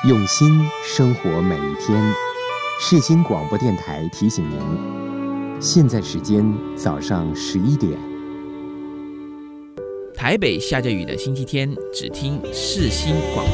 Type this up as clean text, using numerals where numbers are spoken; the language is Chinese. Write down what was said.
用心生活每一天。世新广播电台提醒您，现在时间早上11点。 台北下着雨的星期天，只听世新广